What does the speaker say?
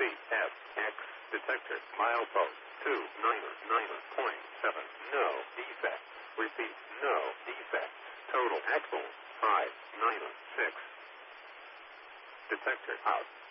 CFX detector milepost 299.7. No defects. Repeat, no defects. Total axle 596. Detector out.